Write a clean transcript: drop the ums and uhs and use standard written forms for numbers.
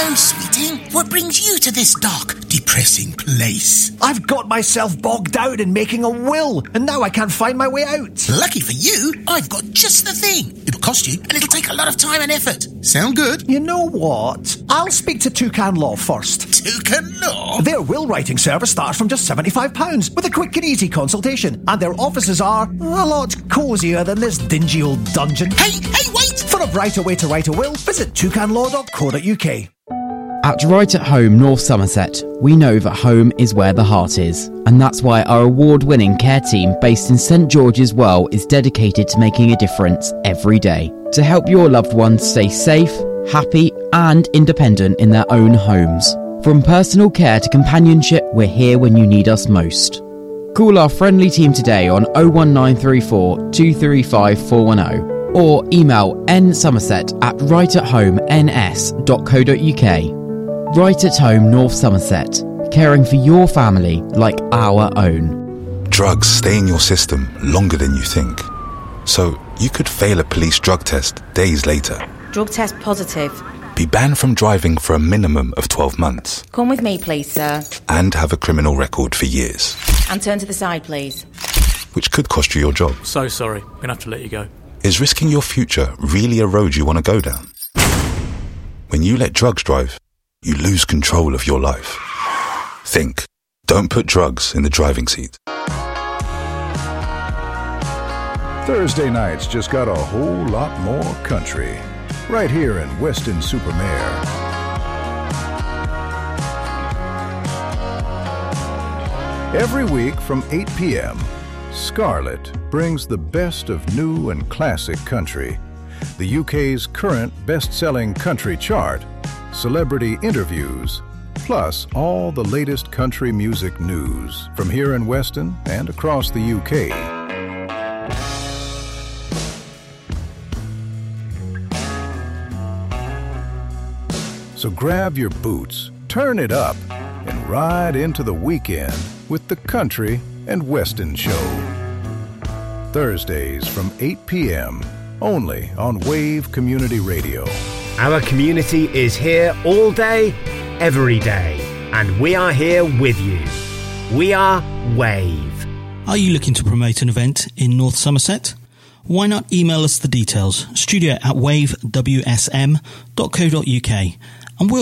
Hello, sweeting. What brings you to this dark, depressing place? I've got myself bogged down in making a will, and now I can't find my way out. Lucky for you, I've got just the thing. It'll cost you, and it'll take a lot of time and effort. Sound good? You know what? I'll speak to Toucan Law first. Toucan Law? Their will writing service starts from just £75 with a quick and easy consultation, and their offices are a lot cosier than this dingy old dungeon. Hey, wait! For a brighter way to write a will, visit toucanlaw.co.uk. At Right at Home North Somerset, we know that home is where the heart is, and that's why our award-winning care team based in St George's Well is dedicated to making a difference every day to help your loved ones stay safe, happy and independent in their own homes. From personal care to companionship, we're here when you need us most. Call our friendly team today on 01934 235 410 or email nsomerset@rightathomens.co.uk. Right at Home North Somerset, caring for your family like our own. Drugs stay in your system longer than you think. So you could fail a police drug test days later. Drug test positive. Be banned from driving for a minimum of 12 months. Come with me, please, sir. And have a criminal record for years. And turn to the side, please. Which could cost you your job. So sorry, I'm going to have to let you go. Is risking your future really a road you want to go down? When you let drugs drive, you lose control of your life. Think. Don't put drugs in the driving seat. Thursday nights just got a whole lot more country. Right here in Weston-super-Mare. Every week from 8 p.m., Scarlet brings the best of new and classic country, the UK's current best-selling country chart, celebrity interviews, plus all the latest country music news from here in Weston and across the UK. So grab your boots, turn it up, and ride into the weekend with the Country and Weston Show. Thursdays from 8 p.m. only on Wave Community Radio. Our community is here all day, every day, and we are here with you. We are Wave. Are you looking to promote an event in North Somerset? Why not email us the details, studio@wavewsm.co.uk,